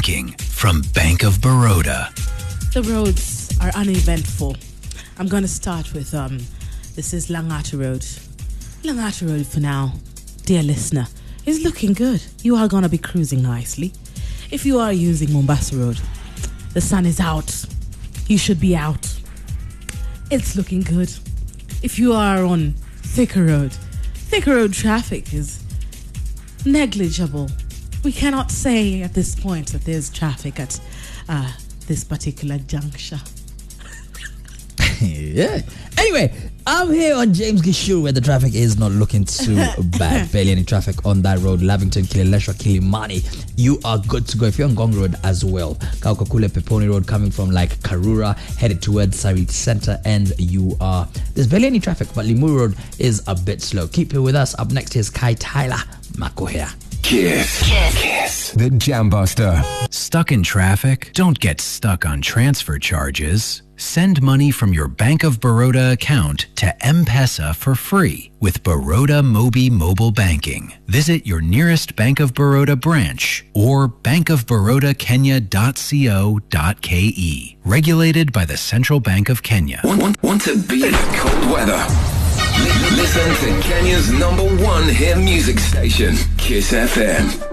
banking from Bank of Baroda. The roads are uneventful. I'm going to start with, this is Langata Road. Langata Road for now, dear listener, is looking good. You are going to be cruising nicely. If you are using Mombasa Road, the sun is out. You should be out. It's looking good. If you are on Thika Road traffic is negligible. We cannot say at this point that there's traffic at this particular juncture. Yeah. Anyway, I'm here on James Gishuru where the traffic is not looking too bad. Barely any traffic on that road. Lavington, Kileleshwa, Kilimani. You are good to go. If you're on Gong Road as well. Kaukakule, Peponi Road coming from like Karura, headed towards Sarit Center, and there's barely any traffic, but Limuru Road is a bit slow. Keep it with us. Up next is Kai Tyler. Mako here. Kiss. The Jam Buster. Stuck in traffic? Don't get stuck on transfer charges. Send money from your Bank of Baroda account to M-Pesa for free with Baroda Mobi Mobile Banking. Visit your nearest Bank of Baroda branch or bankofbarodakenya.co.ke. Regulated by the Central Bank of Kenya. Want to beat cold weather? Listen to Kenya's #1 hit music station, Kiss FM.